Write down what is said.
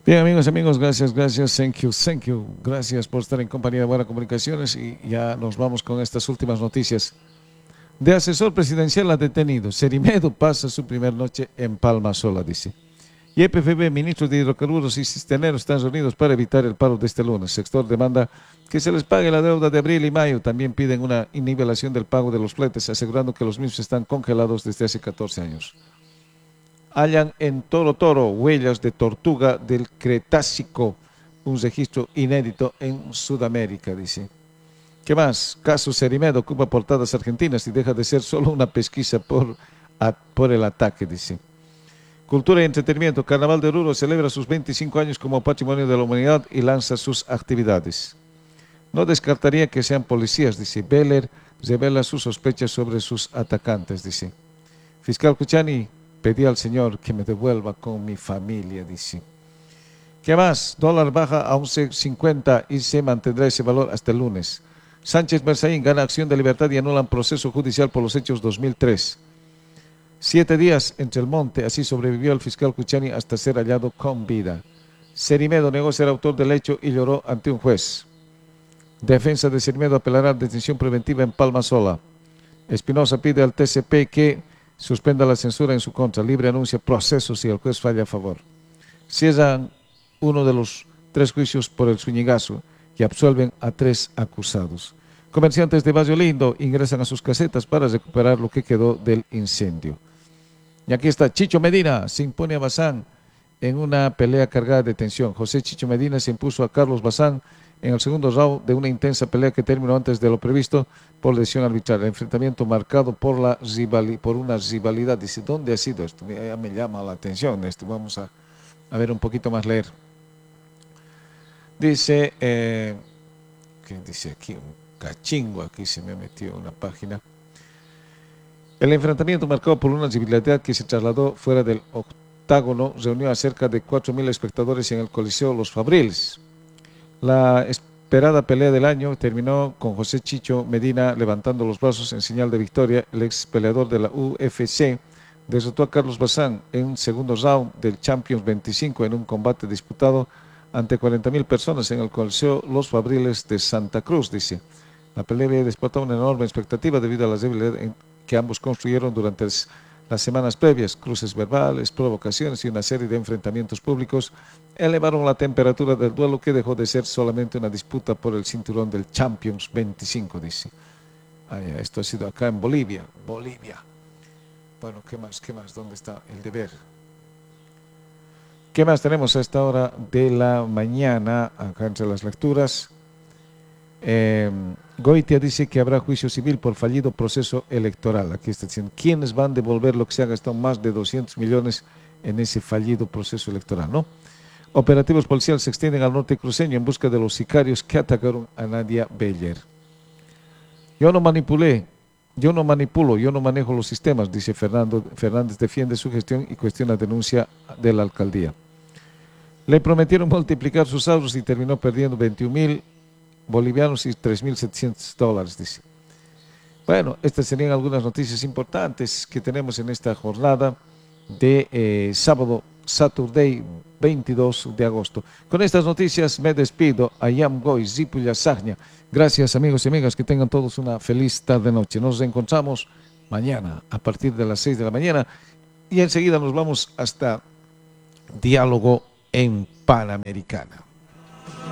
Bien, amigos, gracias, thank you. Gracias por estar en compañía de Buenas Comunicaciones y ya nos vamos con estas últimas noticias. De asesor presidencial a detenido, Serimedo pasa su primera noche en Palma Sola, dice. Y EPFB, ministros de Hidrocarburos y Cisterneros están reunidos para evitar el paro de este lunes. El sector demanda que se les pague la deuda de abril y mayo. También piden una nivelación del pago de los fletes, asegurando que los mismos están congelados desde hace 14 años. Hallan en Toro huellas de tortuga del Cretácico, un registro inédito en Sudamérica, dice. ¿Qué más? Caso Serimedo ocupa portadas argentinas y deja de ser solo una pesquisa por el ataque, dice. Cultura y entretenimiento. Carnaval de Oruro celebra sus 25 años como patrimonio de la humanidad y lanza sus actividades. No descartaría que sean policías, dice. Beller revela sus sospechas sobre sus atacantes, dice. Fiscal Cuchani, pedí al Señor que me devuelva con mi familia, dice. ¿Qué más? Dólar baja a 11.50 y se mantendrá ese valor hasta el lunes. Sánchez Berzaín gana acción de libertad y anulan proceso judicial por los hechos 2003. 7 días entre el monte, así sobrevivió el fiscal Cuchani hasta ser hallado con vida. Serimedo negó ser autor del hecho y lloró ante un juez. Defensa de Serimedo apelará a detención preventiva en Palma Sola. Espinosa pide al TCP que suspenda la censura en su contra. Libre anuncia proceso si el juez falla a favor. Cierran uno de los 3 juicios por el Zúñigazo y absuelven a 3 acusados. Comerciantes de Valle Lindo ingresan a sus casetas para recuperar lo que quedó del incendio. Y aquí está Chicho Medina, se impone a Bazán en una pelea cargada de tensión. José Chicho Medina se impuso a Carlos Bazán en el segundo round de una intensa pelea que terminó antes de lo previsto por lesión arbitral. El enfrentamiento marcado por una rivalidad. Dice, ¿dónde ha sido esto? Ya me llama la atención esto. Vamos a ver un poquito más leer. Dice, ¿qué dice aquí? Un cachingo, aquí se me ha metido una página. El enfrentamiento marcado por una rivalidad que se trasladó fuera del octágono reunió a cerca de 4.000 espectadores en el Coliseo Los Fabriles. La esperada pelea del año terminó con José Chicho Medina levantando los brazos en señal de victoria. El ex peleador de la UFC derrotó a Carlos Bazán en un segundo round del Champions 25 en un combate disputado ante 40.000 personas en el Coliseo Los Fabriles de Santa Cruz, dice. La pelea había despertado una enorme expectativa debido a la rivalidad que ambos construyeron durante las semanas previas. Cruces verbales, provocaciones y una serie de enfrentamientos públicos elevaron la temperatura del duelo, que dejó de ser solamente una disputa por el cinturón del Champions 25, dice. Esto ha sido acá en Bolivia. Bueno, ¿qué más? ¿Dónde está el deber? ¿Qué más tenemos a esta hora de la mañana acá entre las lecturas? Goitia dice que habrá juicio civil por fallido proceso electoral. Aquí está diciendo, ¿quiénes van a devolver lo que se ha gastado más de 200 millones en ese fallido proceso electoral, no? Operativos policiales se extienden al norte cruceño en busca de los sicarios que atacaron a Nadia Beller. Yo no manipulo, yo no manejo los sistemas, dice Fernández, defiende su gestión y cuestiona denuncia de la alcaldía. Le prometieron multiplicar sus ahorros y terminó perdiendo 21.000 bolivianos y $3.700, dice. Bueno, estas serían algunas noticias importantes que tenemos en esta jornada de sábado, Saturday 22 de agosto. Con estas noticias me despido. Ayam Goy, Zipuya Sagna. Gracias, amigos y amigas, que tengan todos una feliz tarde-noche. Nos reencontramos mañana a partir de las 6 de la mañana y enseguida nos vamos hasta Diálogo en Panamericana.